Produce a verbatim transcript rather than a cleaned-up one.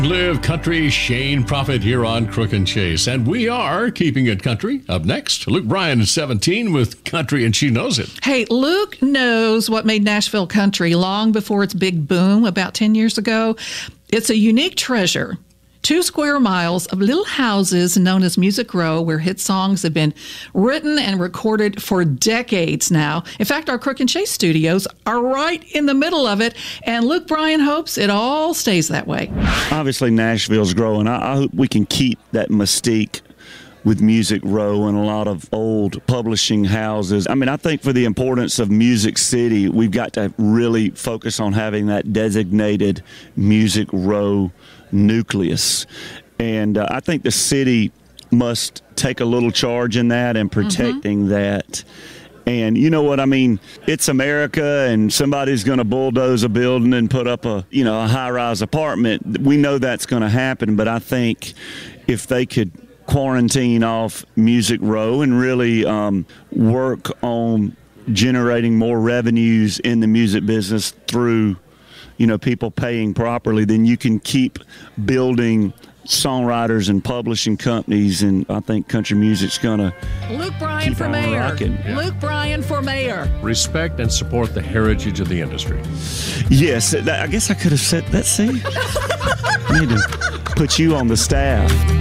Live country, Shane Prophet here on Crook and Chase, and we are keeping it country. Up next, Luke Bryan is seventeen with Country and She Knows It. Hey, Luke knows what made Nashville country long before its big boom about ten years ago. It's a unique treasure. Two square miles of little houses known as Music Row, where hit songs have been written and recorded for decades now. In fact, our Crook and Chase studios are right in the middle of it, and Luke Bryan hopes it all stays that way. Obviously, Nashville's growing. I, I hope we can keep that mystique with Music Row and a lot of old publishing houses. I mean, I think for the importance of Music City, we've got to really focus on having that designated Music Row nucleus. And uh, I think the city must take a little charge in that and protecting mm-hmm. that. And you know what I mean? It's America, and somebody's going to bulldoze a building and put up a, you know, a high-rise apartment. We know that's going to happen, but I think if they could quarantine off Music Row and really um, work on generating more revenues in the music business through, you know, people paying properly, then you can keep building songwriters and publishing companies, and I think country music's gonna Luke Bryan for mayor. Yeah. Luke Bryan for mayor. Respect and support the heritage of the industry. Yes, I guess I could have said that. See, I need to put you on the staff.